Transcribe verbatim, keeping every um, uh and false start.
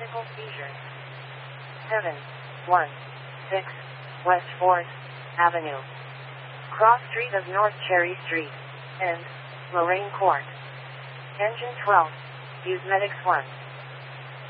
Clinical seizure. seven one six West fourth Avenue. Cross Street of North Cherry Street. End. Lorraine Court. Engine twelve. Use Medics one.